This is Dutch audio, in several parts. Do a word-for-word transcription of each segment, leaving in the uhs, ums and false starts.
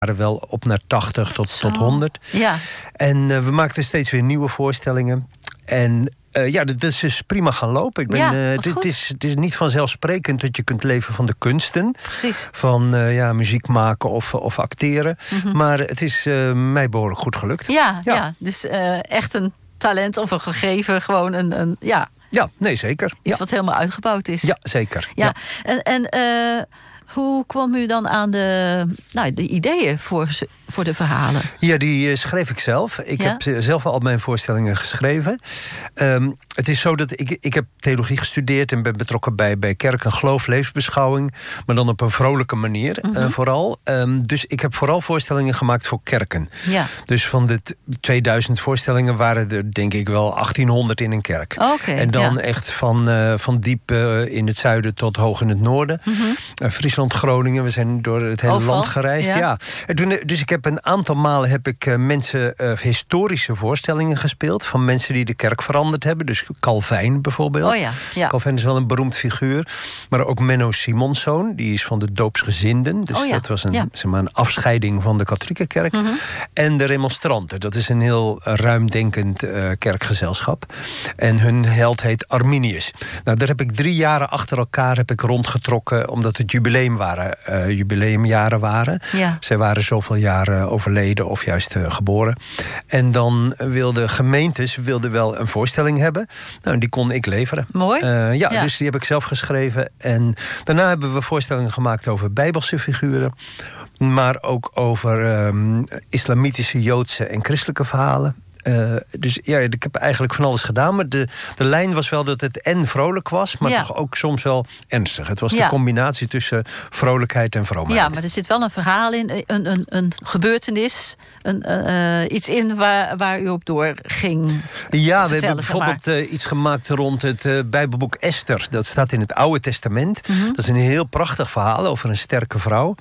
waren wel op naar tachtig tot, tot honderd. Ja. En uh, we maakten steeds weer nieuwe voorstellingen. En uh, ja, dat is dus prima gaan lopen. Ik ben, Ja, uh, wat dit, goed. is, het is niet vanzelfsprekend dat je kunt leven van de kunsten. Precies. Van uh, ja, muziek maken of, of acteren. Mhm. Maar het is uh, mij behoorlijk goed gelukt. Ja, ja. Ja. dus uh, echt een talent of een gegeven, gewoon een, een ja, Ja, nee, zeker. iets Ja, wat helemaal uitgebouwd is. ja zeker. Ja. Ja. En, en uh, hoe kwam u dan aan de, nou, de ideeën voor, ze- voor de verhalen? Ja, die uh, schreef ik zelf. Ik Ja? heb uh, zelf al mijn voorstellingen geschreven. Um, het is zo dat ik, ik heb theologie gestudeerd en ben betrokken bij, bij kerk en geloof, levensbeschouwing. Maar dan op een vrolijke manier uh, Mhm. vooral. Um, dus ik heb vooral voorstellingen gemaakt voor kerken. Ja. Dus van de t- tweeduizend voorstellingen waren er denk ik wel achttienhonderd in een kerk. Oké. En dan ja. echt van, uh, van diep uh, in het zuiden tot hoog in het noorden. Mhm. Uh, Friesland, Groningen, we zijn door het hele Overal, land gereisd. ja. Ja. En toen, dus ik heb een aantal malen heb ik uh, mensen uh, historische voorstellingen gespeeld. Van mensen die de kerk veranderd hebben. Dus Calvijn bijvoorbeeld. Oh ja, ja. Calvijn is wel een beroemd figuur. Maar ook Menno Simonszoon, die is van de doopsgezinden. Dus Oh ja, dat was een, ja. zeg maar, een afscheiding van de katholieke kerk. Mhm. En de remonstranten, dat is een heel ruimdenkend uh, kerkgezelschap. En hun held heet Arminius. Nou, daar heb ik drie jaren achter elkaar heb ik rondgetrokken, omdat het jubileum waren, uh, jubileumjaren waren. Ja. Zij waren zoveel jaren overleden of juist uh, geboren. En dan wilden gemeentes wilden wel een voorstelling hebben. Nou, die kon ik leveren. Mooi. Uh, ja, Ja. dus die heb ik zelf geschreven. En daarna hebben we voorstellingen gemaakt over bijbelse figuren. Maar ook over um, islamitische, joodse en christelijke verhalen. Uh, dus ja, ik heb eigenlijk van alles gedaan. Maar de, de lijn was wel dat het en vrolijk was, maar Ja. toch ook soms wel ernstig. Het was Ja. de combinatie tussen vrolijkheid en vroomheid. Ja, maar er zit wel een verhaal in, een, een, een gebeurtenis, een, uh, iets in waar, waar u op door ging. Ja, we vertellen, hebben zeg bijvoorbeeld uh, iets gemaakt rond het uh, Bijbelboek Esther. Dat staat in het Oude Testament. Mhm. Dat is een heel prachtig verhaal over een sterke vrouw.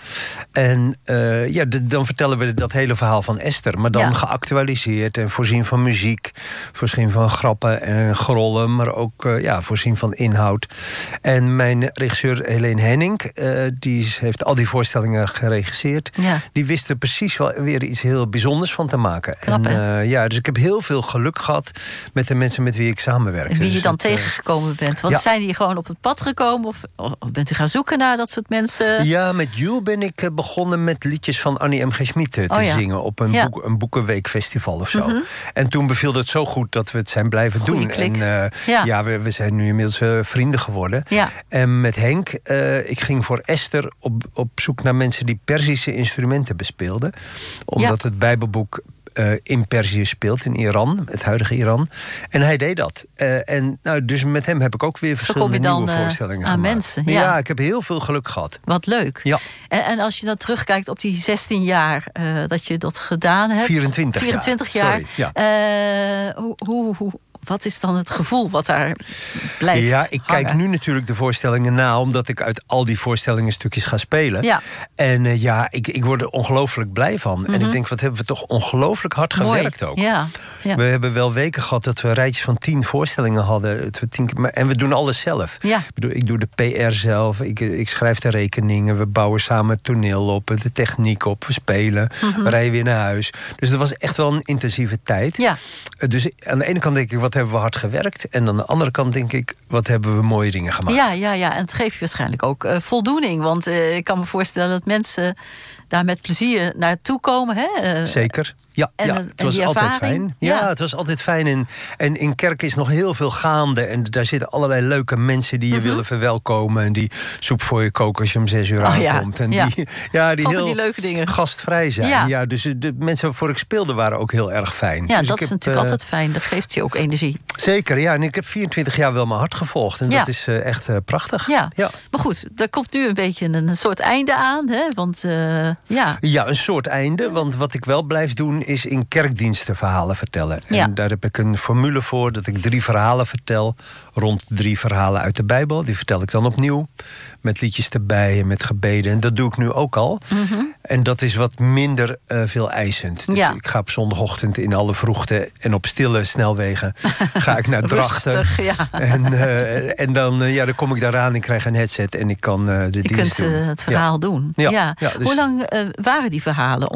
En uh, ja, de, dan vertellen we dat hele verhaal van Esther. Maar dan Ja. geactualiseerd en voorzien van muziek. Voorzien van grappen en grollen. Maar ook uh, ja, voorzien van inhoud. En mijn regisseur Helene Henning, uh, die heeft al die voorstellingen geregisseerd. Ja. Die wist er precies wel weer iets heel bijzonders van te maken. Knap, en, hè? uh, ja, dus ik heb heel veel geluk gehad met de mensen met wie ik samenwerkte. En wie je Dus dan dat, uh, tegengekomen bent. Want ja. zijn die gewoon op het pad gekomen? Of, of bent u gaan zoeken naar dat soort mensen? Ja, met Jules ben ik uh, begonnen met liedjes van Annie M G. Schmid te Oh ja. zingen op een, Ja. boek, een boekenweekfestival of zo. Mhm. En toen beviel het zo goed dat we het zijn blijven Goeie doen. klik. En uh, Ja. ja, we, we zijn nu inmiddels uh, vrienden geworden. Ja. En met Henk, uh, ik ging voor Esther op, op zoek naar mensen die Perzische instrumenten bespeelden. Omdat Ja. het Bijbelboek uh, in Perzië speelt, in Iran, het huidige Iran. En hij deed dat. Uh, en nou, dus met hem heb ik ook weer Zo verschillende kom je dan, nieuwe uh, voorstellingen aan gemaakt. mensen, ja. ik heb heel veel geluk gehad. Wat leuk. Ja. En, en als je dan terugkijkt op die zestien jaar uh, dat je dat gedaan hebt. vierentwintig, vierentwintig jaar. jaar. Sorry, Uh, hoe, hoe, hoe, wat is dan het gevoel wat daar blijft Ja, ik kijk hangen? nu natuurlijk de voorstellingen na, omdat ik uit al die voorstellingen stukjes ga spelen. Ja. En uh, ja, ik, ik word er ongelooflijk blij van. Mhm. En ik denk, wat hebben we toch ongelooflijk hard Mooi. gewerkt ook. Ja. Ja. We hebben wel weken gehad dat we rijtjes van tien voorstellingen hadden. Het we tien, keer- maar- en we doen alles zelf. Ja. Ik, bedoel, ik doe de P R zelf, ik, ik schrijf de rekeningen, we bouwen samen het toneel op, de techniek op, we spelen, Mhm. we rijden weer naar huis. Dus dat was echt wel een intensieve tijd. Ja. Uh, Dus aan de ene kant denk ik, wat hebben we hard gewerkt? En aan de andere kant denk ik, wat hebben we mooie dingen gemaakt. Ja, ja, ja, en het geeft je waarschijnlijk ook uh, voldoening. Want uh, ik kan me voorstellen dat mensen daar met plezier naartoe komen. Hè? Uh, Zeker. Ja, En ja, het- het en was die altijd ervaring? fijn. Ja, Ja. het was altijd fijn. En, en in kerk is nog heel veel gaande. En daar zitten allerlei leuke mensen die je Mhm. willen verwelkomen. En die soep voor je koken als je om zes uur Oh, ja. aankomt. En Ja. die, ja, die Over heel die leuke dingen. gastvrij zijn. Ja. Ja. Dus de mensen waarvoor ik speelde waren ook heel erg fijn. Ja, Dus dat ik is heb, natuurlijk uh, altijd fijn. Dat geeft je ook energie. Zeker, ja. En ik heb vierentwintig jaar wel mijn hart gevolgd. En Ja. dat is uh, echt uh, prachtig. Ja. Ja. Maar goed, er komt nu een beetje een, een soort einde aan. Hè? Want uh, ja, Ja, een soort einde. Want wat ik wel blijf doen is in kerkdiensten verhalen vertellen. Ja. En daar heb ik een formule voor dat ik drie verhalen vertel. Rond drie verhalen uit de Bijbel. Die vertel ik dan opnieuw. Met liedjes erbij en met gebeden. En dat doe ik nu ook al. Mm-hmm. En dat is wat minder uh, veel eisend. Dus Ja. ik ga op zondagochtend in alle vroegte en op stille snelwegen ga ik naar Drachten. Rustig, ja. En, uh, en dan, uh, ja, dan kom ik daaraan, ik krijg een headset en ik kan uh, de Je dienst kunt doen. uh, het verhaal Ja. doen. Ja. Ja. Ja, dus- Hoe lang uh, waren die verhalen?